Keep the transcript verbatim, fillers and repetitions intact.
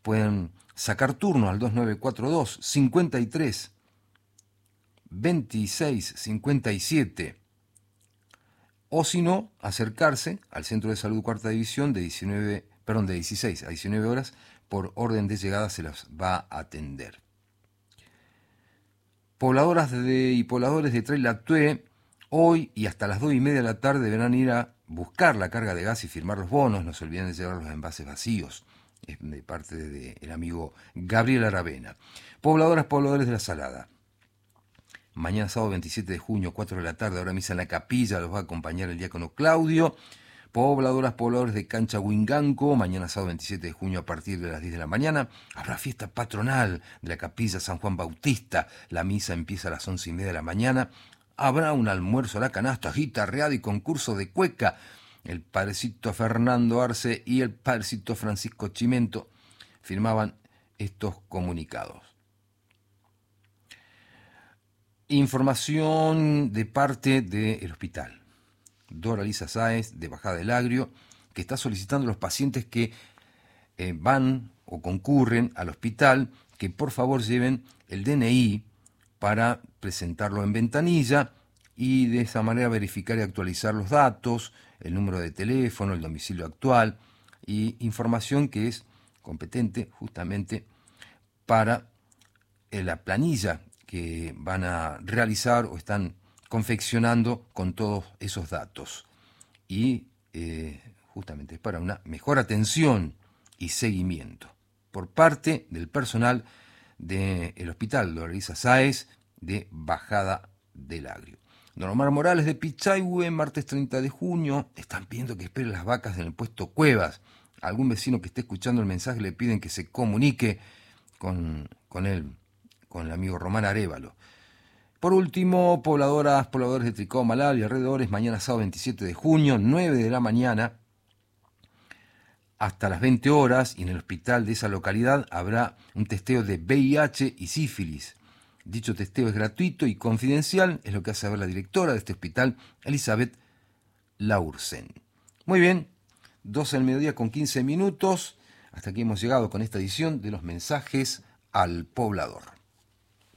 pueden sacar turno al dos nueve cuatro dos, cincuenta y tres, veintiséis, cincuenta y siete, o si no, acercarse al Centro de Salud Cuarta División de diecinueve, perdón, de dieciséis a diecinueve horas, por orden de llegada se las va a atender. Pobladoras de, y pobladores de Trellatue, hoy y hasta las dos y media de la tarde deberán ir a buscar la carga de gas y firmar los bonos. No se olviden de llevar los envases vacíos. Es de parte del amigo Gabriel Aravena. Pobladoras, pobladores de La Salada. Mañana sábado veintisiete de junio, cuatro de la tarde, ahora misa en la capilla, los va a acompañar el diácono Claudio. Pobladoras, pobladores de Cancha Huinganco, mañana sábado veintisiete de junio a partir de las diez de la mañana, habrá fiesta patronal de la capilla San Juan Bautista, la misa empieza a las once y media de la mañana, habrá un almuerzo a la canasta, guitarreado y concurso de cueca, el padrecito Fernando Arce y el padrecito Francisco Chimento firmaban estos comunicados. Información de parte del hospital. Doralisa Sáez, de Bajada del Agrio, que está solicitando a los pacientes que eh, van o concurren al hospital que por favor lleven el D N I para presentarlo en ventanilla y de esa manera verificar y actualizar los datos, el número de teléfono, el domicilio actual y información que es competente justamente para eh, la planilla que van a realizar o están confeccionando con todos esos datos. Y eh, justamente es para una mejor atención y seguimiento por parte del personal del Hospital Doralisa Sáez de Bajada del Agrio. Don Omar Morales de Pichahue, martes treinta de junio, están pidiendo que espere las vacas en el puesto Cuevas. A algún vecino que esté escuchando el mensaje le piden que se comunique con, con él, con el amigo Román Arévalo. Por último, pobladoras, pobladores de Tricó, Malal y alrededores, mañana sábado veintisiete de junio, nueve de la mañana, hasta las veinte horas, y en el hospital de esa localidad habrá un testeo de V I H y sífilis. Dicho testeo es gratuito y confidencial, es lo que hace saber la directora de este hospital, Elizabeth Laursen. Muy bien, doce del mediodía con quince minutos, hasta aquí hemos llegado con esta edición de los mensajes al poblador.